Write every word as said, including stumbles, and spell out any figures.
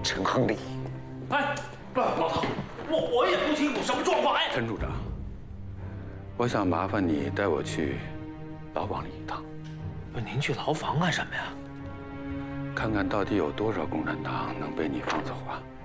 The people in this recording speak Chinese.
陈亨利。 哎，不，老唐，我我也不清楚什么状况。哎， 陈处长，我想麻烦你带我去牢房里一趟。 不，您去牢房干什么呀？ 看看到底有多少共产党能被你放走啊？